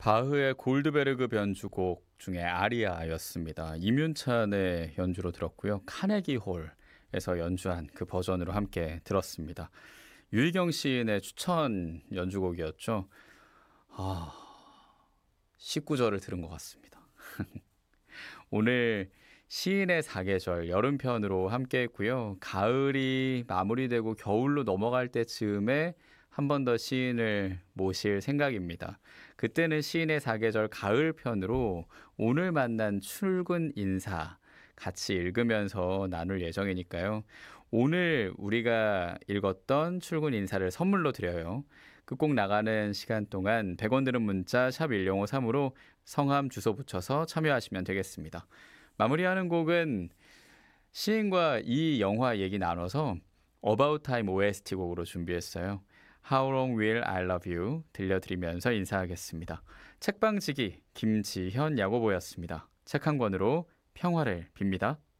바흐의 골드베르그 변주곡 중에 아리아였습니다. 임윤찬의 연주로 들었고요. 카네기 홀에서 연주한 그 버전으로 함께 들었습니다. 유희경 시인의 추천 연주곡이었죠. 아, 19절을 들은 것 같습니다. 오늘 시인의 사계절 여름편으로 함께 했고요. 가을이 마무리되고 겨울로 넘어갈 때쯤에 한 번 더 시인을 모실 생각입니다. 그때는 시인의 사계절 가을편으로 오늘 만난 출근 인사 같이 읽으면서 나눌 예정이니까요. 오늘 우리가 읽었던 출근 인사를 선물로 드려요. 끝곡 나가는 시간 동안 100원 드는 문자 샵 1053으로 성함 주소 붙여서 참여하시면 되겠습니다. 마무리하는 곡은 시인과 이 영화 얘기 나눠서 About Time OST 곡으로 준비했어요. How Long Will I Love You 들려드리면서 인사하겠습니다. 책방지기 김지현 야고보였습니다. 책 한 권으로 평화를 빕니다.